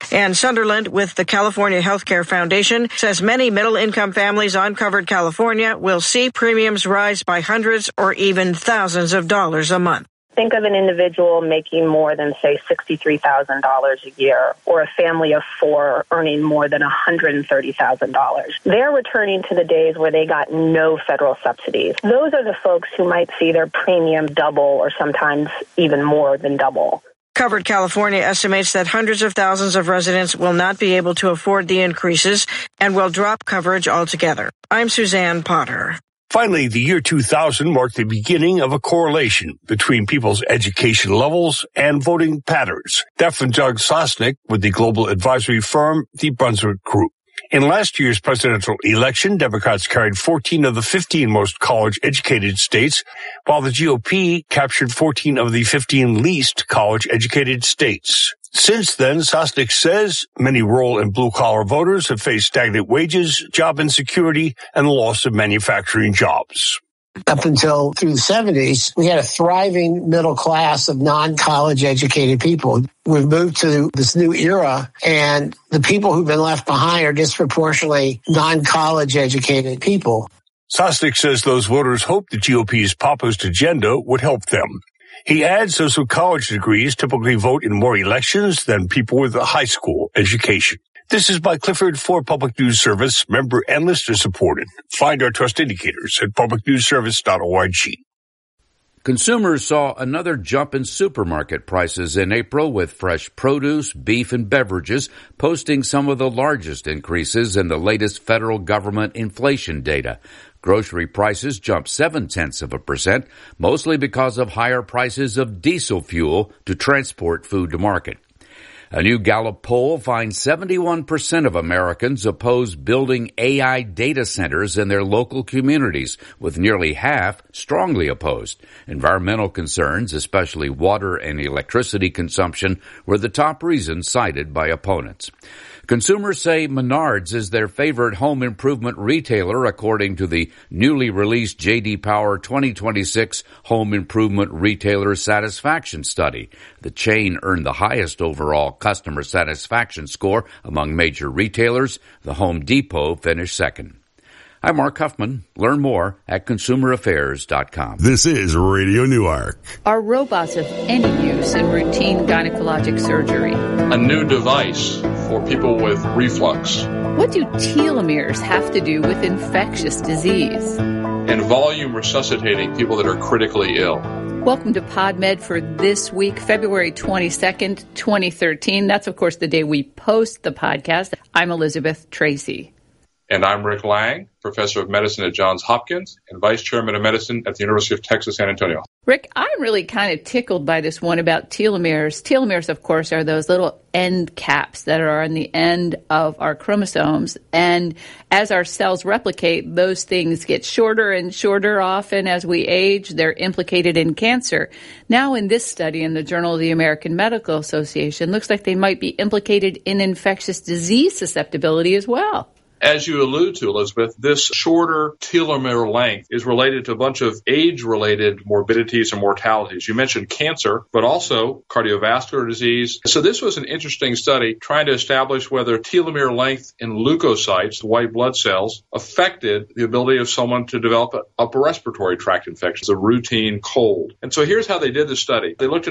Ann Sunderland with the California Healthcare Foundation says many middle-income families on Covered California will see premiums rise by hundreds or even thousands of dollars a month. Think of an individual making more than, say, $63,000 a year, or a family of four earning more than $130,000. They're returning to the days where they got no federal subsidies. Those are the folks who might see their premium double or sometimes even more than double. Covered California estimates that hundreds of thousands of residents will not be able to afford the increases and will drop coverage altogether. I'm Suzanne Potter. Finally, the year 2000 marked the beginning of a correlation between people's education levels and voting patterns. That from Doug Sosnick with the global advisory firm, the Brunswick Group. In last year's presidential election, Democrats carried 14 of the 15 most college-educated states, while the GOP captured 14 of the 15 least college-educated states. Since then, Sosnick says many rural and blue-collar voters have faced stagnant wages, job insecurity, and the loss of manufacturing jobs. Up until through the 70s, we had a thriving middle class of non-college educated people. We've moved to this new era, and the people who've been left behind are disproportionately non-college educated people. Sosnick says those voters hope the GOP's populist agenda would help them. He adds those with college degrees typically vote in more elections than people with a high school education. This is by Clifford for Public News Service, member and listener supported. Find our trust indicators at publicnewsservice.org. Consumers saw another jump in supermarket prices in April, with fresh produce, beef, and beverages posting some of the largest increases in the latest federal government inflation data. Grocery prices jumped 0.7%, mostly because of higher prices of diesel fuel to transport food to market. A new Gallup poll finds 71% of Americans oppose building AI data centers in their local communities, with nearly half strongly opposed. Environmental concerns, especially water and electricity consumption, were the top reasons cited by opponents. Consumers say Menards is their favorite home improvement retailer, according to the newly released J.D. Power 2026 Home Improvement Retailer Satisfaction Study. The chain earned the highest overall customer satisfaction score among major retailers. The Home Depot finished second. I'm Mark Huffman. Learn more at consumeraffairs.com. This is Radio Newark. Are robots of any use in routine gynecologic surgery? A new device for people with reflux. What do telomeres have to do with infectious disease? And volume resuscitating people that are critically ill. Welcome to PodMed for this week, February 22nd, 2013. That's, of course, the day we post the podcast. I'm Elizabeth Tracy. And I'm Rick Lang, professor of medicine at Johns Hopkins and vice chairman of medicine at the University of Texas, San Antonio. Rick, I'm really kind of tickled by this one about telomeres. Telomeres, of course, are those little end caps that are on the end of our chromosomes. And as our cells replicate, those things get shorter and shorter. Often as we age, they're implicated in cancer. Now, in this study in the Journal of the American Medical Association, looks like they might be implicated in infectious disease susceptibility as well. As you allude to, Elizabeth, this shorter telomere length is related to a bunch of age-related morbidities and mortalities. You mentioned cancer, but also cardiovascular disease. So this was an interesting study trying to establish whether telomere length in leukocytes, white blood cells, affected the ability of someone to develop an upper respiratory tract infection, a routine cold. And so here's how they did the study. They looked at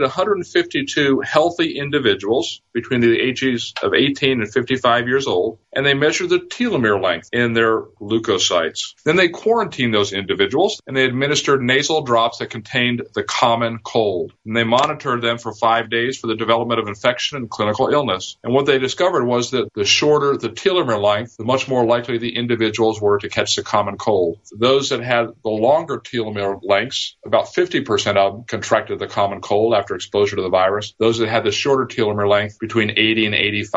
152 healthy individuals between the ages of 18 and 55 years old, and they measured the telomere length in their leukocytes. Then they quarantined those individuals, and they administered nasal drops that contained the common cold. And they monitored them for 5 days for the development of infection and clinical illness. And what they discovered was that the shorter the telomere length, the much more likely the individuals were to catch the common cold. Those that had the longer telomere lengths, about 50% of them contracted the common cold after exposure to the virus. Those that had the shorter telomere length, between 80 and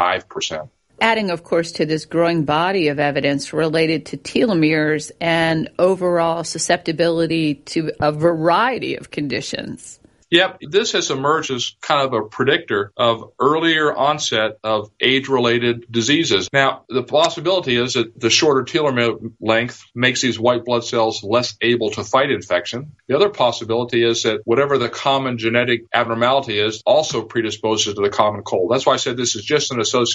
85%. Adding, of course, to this growing body of evidence related to telomeres and overall susceptibility to a variety of conditions. Yep, this has emerged as kind of a predictor of earlier onset of age-related diseases. Now, the possibility is that the shorter telomere length makes these white blood cells less able to fight infection. The other possibility is that whatever the common genetic abnormality is also predisposes to the common cold. That's why I said this is just an association